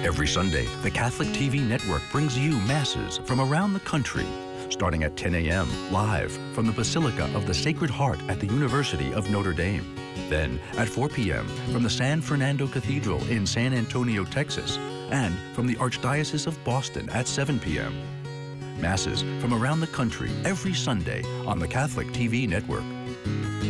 Every Sunday, the Catholic TV network brings you masses from around the country, starting at 10 a.m. live from the Basilica of the Sacred Heart at the University of Notre Dame. Then at 4 p.m. from the San Fernando Cathedral in San Antonio, Texas, and from the Archdiocese of Boston at 7 p.m. Masses from around the country every Sunday on the Catholic TV network.